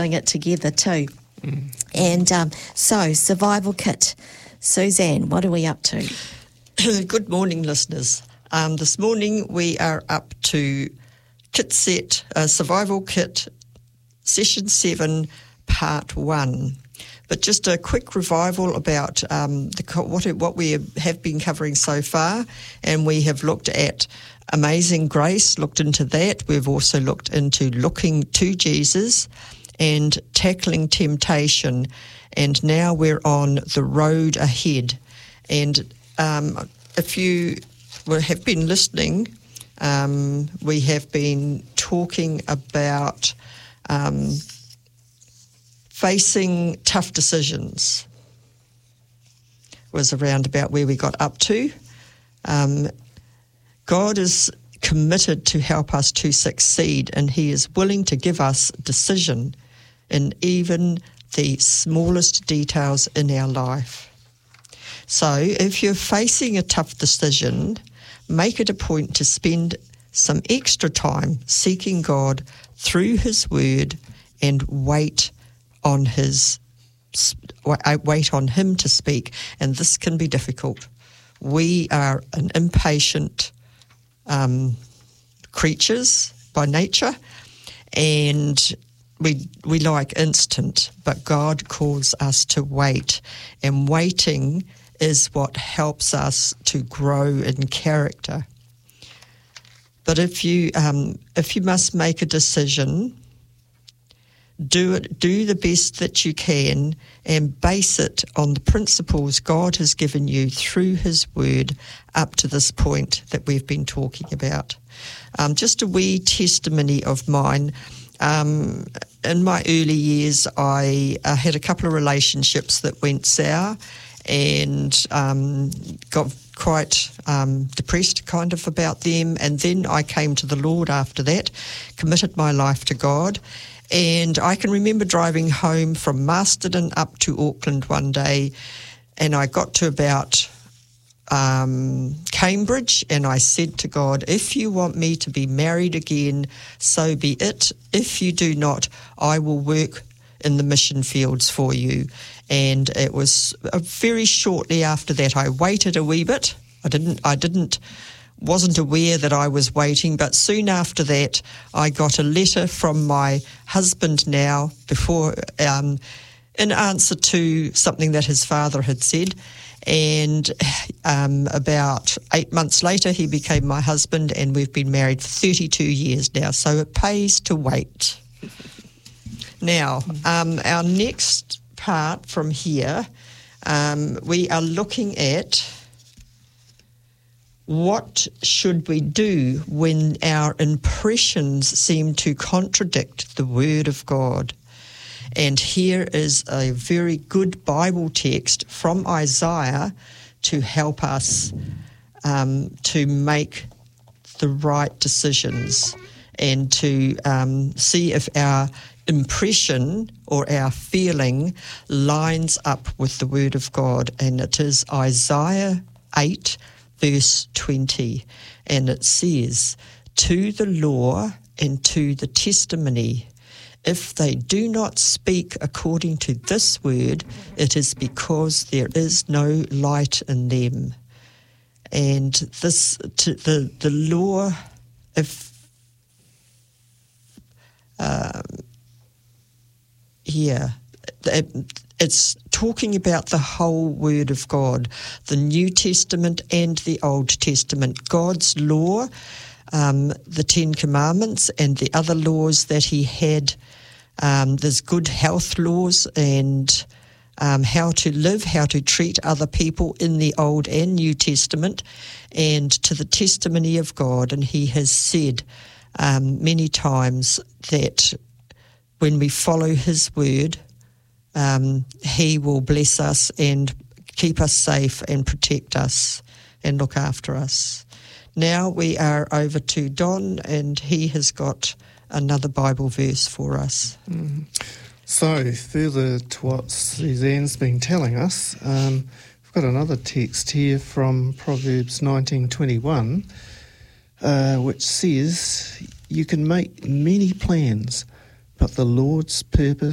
doing it together too. And so, Survival Kit. Suzanne, what are we up to? Good morning, listeners. This morning we are up to Kit Set, Survival Kit, Session 7, Part 1. But just a quick revival about what we have been covering so far, and we have looked at Amazing Grace, looked into that. We've also looked into looking to Jesus and tackling temptation, and now we're on the road ahead. And if you have been listening, we have been talking about facing tough decisions. Was around about where we got up to. God is committed to help us to succeed, and He is willing to give us decision in even the smallest details in our life. So if you're facing a tough decision, make it a point to spend some extra time seeking God through His Word and wait on Him to speak. And this can be difficult. We are an impatient creatures by nature, and we like instant, but God calls us to wait, and waiting is what helps us to grow in character. But if you must make a decision, do the best that you can and base it on the principles God has given you through His Word up to this point that we've been talking about. Just a wee testimony of mine. In my early years, I had a couple of relationships that went sour, and got quite depressed kind of about them. And then I came to the Lord after that, committed my life to God. And I can remember driving home from Masterton up to Auckland one day, and I got to about Cambridge, and I said to God, if you want me to be married again, so be it. If you do not, I will work in the mission fields for you. And it was very shortly after that I waited a wee bit. Wasn't aware that I was waiting, but soon after that I got a letter from my husband now, before in answer to something that his father had said. And about 8 months later, he became my husband, and we've been married for 32 years now, so it pays to wait. Now, our next part from here, we are looking at what should we do when our impressions seem to contradict the Word of God. And here is a very good Bible text from Isaiah to help us to make the right decisions and to see if our impression or our feeling lines up with the Word of God. And it is Isaiah 8, verse 20. And it says, "To the law and to the testimony, if they do not speak according to this word, it is because there is no light in them." And this, the law, it's talking about the whole Word of God, the New Testament and the Old Testament, God's law, the Ten Commandments and the other laws that He had. There's good health laws and how to live, how to treat other people in the Old and New Testament, and to the testimony of God. And He has said many times that when we follow His Word, He will bless us and keep us safe and protect us and look after us. Now we are over to Don, and he has got another Bible verse for us. So, further to what Suzanne's been telling us, we've got another text here from Proverbs 19:21, which says, "You can make many plans, but the Lord's purpose